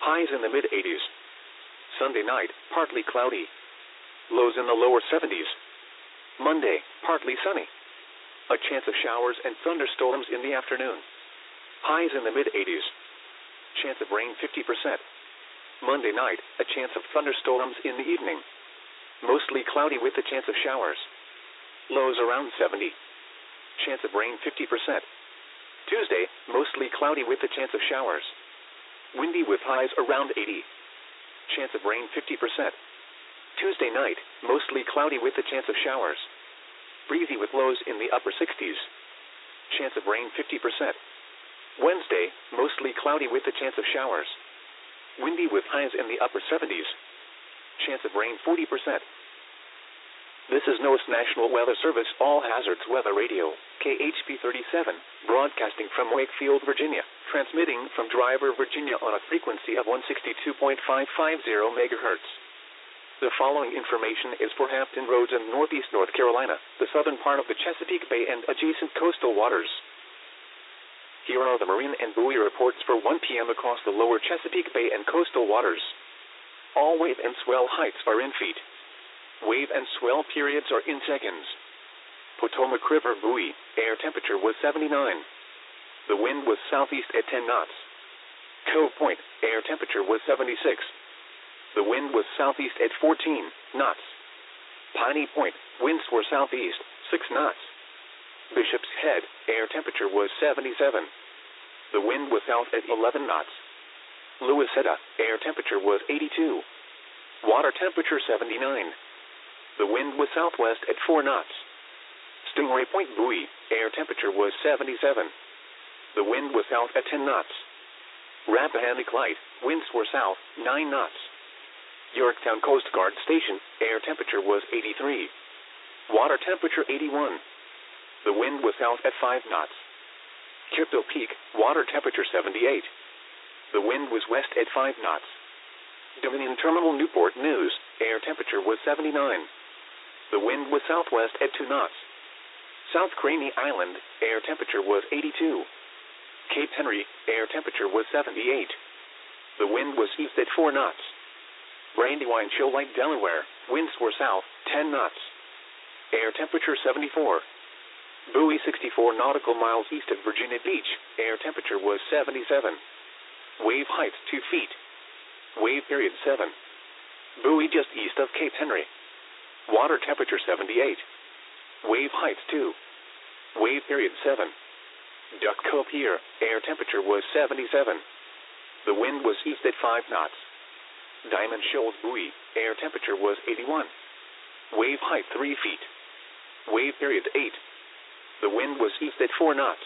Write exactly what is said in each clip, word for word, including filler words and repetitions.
highs in the mid eighties. Sunday night, partly cloudy. Lows in the lower seventies. Monday, partly sunny. A chance of showers and thunderstorms in the afternoon. Highs in the mid eighties. Chance of rain fifty percent. Monday night, a chance of thunderstorms in the evening. Mostly cloudy with a chance of showers. Lows around seventy. Chance of rain fifty percent. Tuesday, mostly cloudy with a chance of showers. Windy with highs around eighty. Chance of rain fifty percent. Tuesday night, mostly cloudy with a chance of showers. Breezy with lows in the upper sixties. Chance of rain fifty percent. Wednesday, mostly cloudy with a chance of showers. Windy with highs in the upper seventies. Chance of rain forty percent. This is NOAA's National Weather Service All Hazards Weather Radio, K H P thirty-seven, broadcasting from Wakefield, Virginia, transmitting from Driver, Virginia on a frequency of one sixty-two point five five zero megahertz. The following information is for Hampton Roads in northeast North Carolina, the southern part of the Chesapeake Bay and adjacent coastal waters. Here are the marine and buoy reports for one p m across the lower Chesapeake Bay and coastal waters. All wave and swell heights are in feet. Wave and swell periods are in seconds. Potomac River buoy, air temperature was seventy-nine. The wind was southeast at ten knots. Cove Point, air temperature was seventy-six. The wind was southeast at fourteen knots. Piney Point, winds were southeast, six knots. Bishop's Head, air temperature was seventy-seven. The wind was south at eleven knots. Louisetta, air temperature was eighty-two. Water temperature seventy-nine. The wind was southwest at four knots. Stingray Point buoy, air temperature was seventy-seven. The wind was south at ten knots. Rappahannock Light, winds were south, nine knots. Yorktown Coast Guard Station, air temperature was eighty-three. Water temperature eighty-one. The wind was south at five knots. Kipto Peak, water temperature seventy-eight. The wind was west at five knots. Dominion Terminal Newport News, air temperature was seventy-nine. The wind was southwest at two knots. South Craney Island, air temperature was eighty-two. Cape Henry, air temperature was seventy-eight. The wind was east at four knots. Brandywine Shoal Lake, Delaware, winds were south, ten knots. Air temperature seventy-four. Buoy sixty-four nautical miles east of Virginia Beach, air temperature was seventy-seven. Wave height two feet. Wave period seven. Buoy just east of Cape Henry. Water temperature seventy-eight. Wave height two. Wave period seven. Duck Cove Pier, air temperature was seventy-seven. The wind was east at five knots. Diamond Shoals buoy, air temperature was eighty-one. Wave height three feet. Wave period eight. The wind was east at four knots.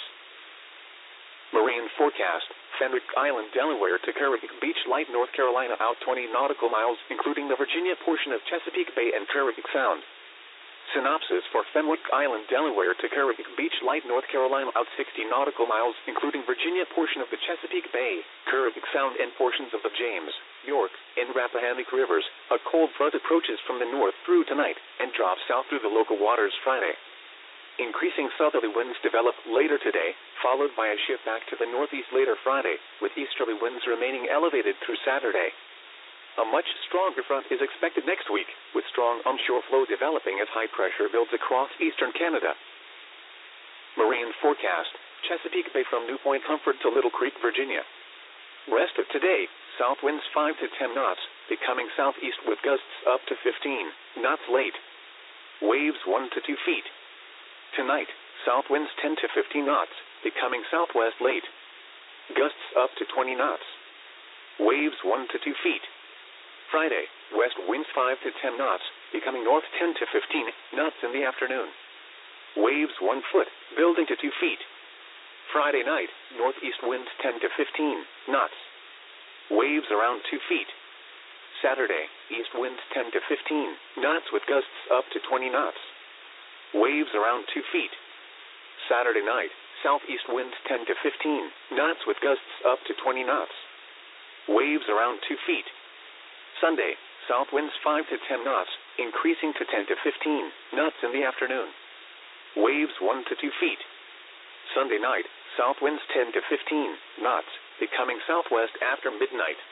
Marine forecast, Fenwick Island, Delaware to Kerrigan Beach, Light, North Carolina out twenty nautical miles, including the Virginia portion of Chesapeake Bay and Kerrigan Sound. Synopsis for Fenwick Island, Delaware to Kerrigan Beach, Light, North Carolina out sixty nautical miles, including Virginia portion of the Chesapeake Bay, Kerrigan Sound and portions of the James, York, and Rappahannock rivers. A cold front approaches from the north through tonight and drops south through the local waters Friday. Increasing southerly winds develop later today, followed by a shift back to the northeast later Friday, with easterly winds remaining elevated through Saturday. A much stronger front is expected next week, with strong onshore flow developing as high pressure builds across eastern Canada. Marine forecast, Chesapeake Bay from New Point Comfort to Little Creek, Virginia. Rest of today, south winds five to ten knots, becoming southeast with gusts up to fifteen knots late. Waves one to two feet. Tonight, south winds ten to fifteen knots, becoming southwest late. Gusts up to twenty knots. Waves one to two feet. Friday, west winds five to ten knots, becoming north ten to fifteen knots in the afternoon. Waves one foot, building to two feet. Friday night, northeast winds ten to fifteen knots. Waves around two feet. Saturday, east winds ten to fifteen knots with gusts up to twenty knots. Waves around two feet. Saturday night, southeast winds ten to fifteen knots with gusts up to twenty knots. Waves around two feet. Sunday, south winds five to ten knots, increasing to ten to fifteen knots in the afternoon. Waves one to two feet. Sunday night, south winds ten to fifteen knots, becoming southwest after midnight.